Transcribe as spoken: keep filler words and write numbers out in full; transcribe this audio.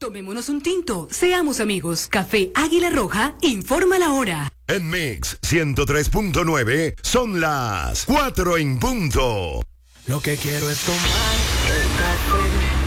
Tomémonos un tinto, seamos amigos. Café Águila Roja, informa la hora. En Mix ciento tres punto nueve son las cuatro en punto. Lo que quiero es tomar el café